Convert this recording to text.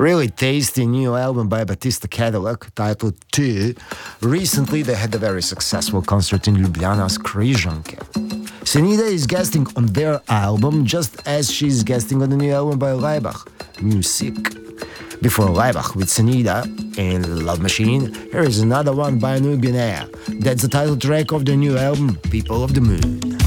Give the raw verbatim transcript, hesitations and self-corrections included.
Really tasty new album by Batista Cadillac titled two. Recently, they had a very successful concert in Ljubljana's Križanke. Senida is guesting on their album just as she's guesting on the new album by Laibach, Music. Before Laibach with Senida and Love Machine, here is another one by New Guinea. That's the title track of the new album, People of the Moon.